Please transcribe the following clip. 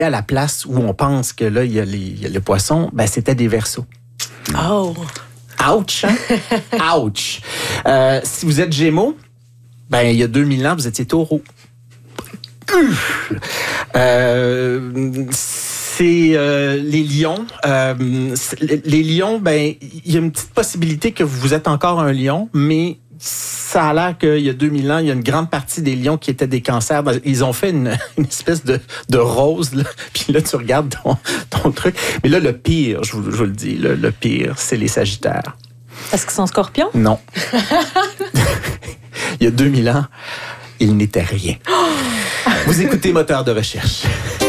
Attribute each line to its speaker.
Speaker 1: à la place où on pense que là, il y a le poisson, ben c'était des Verseaux.
Speaker 2: Oh!
Speaker 1: Ouch! Hein? Ouch! Si vous êtes Gémeaux, ben il y a 2000 ans, vous étiez Taureau. Les lions. Les lions, ben il y a une petite possibilité que vous êtes encore un lion, mais ça a l'air qu'il y a 2000 ans, il y a une grande partie des lions qui étaient des cancers. Ils ont fait une espèce de rose, là. Puis là, tu regardes ton truc. Mais là, le pire, je vous le dis, le pire, c'est les Sagittaires.
Speaker 2: Est-ce qu'ils sont scorpions?
Speaker 1: Non. Il y a 2000 ans, ils n'étaient rien. Vous écoutez Moteur de recherche.